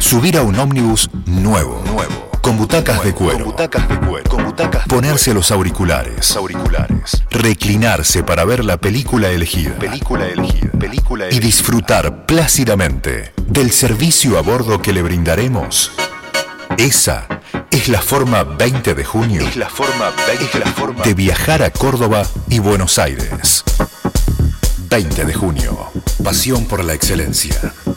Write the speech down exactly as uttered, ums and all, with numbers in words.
Subir a un ómnibus nuevo, nuevo, con butacas de cuero, con butacas de cuero, con butacas ponerse los auriculares, auriculares, reclinarse para ver la película elegida, película elegida, película elegida, y disfrutar plácidamente del servicio a bordo que le brindaremos. Esa es la forma veinte de junio, es la forma veinte es la forma de viajar a Córdoba y Buenos Aires. veinte de junio, pasión por la excelencia.